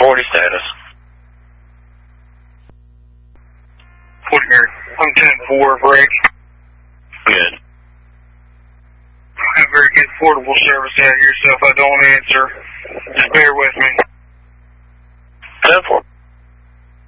40 status. 40 here. I'm 10-4, break. Good. I have very good portable service out here, so if I don't answer, just bear with me.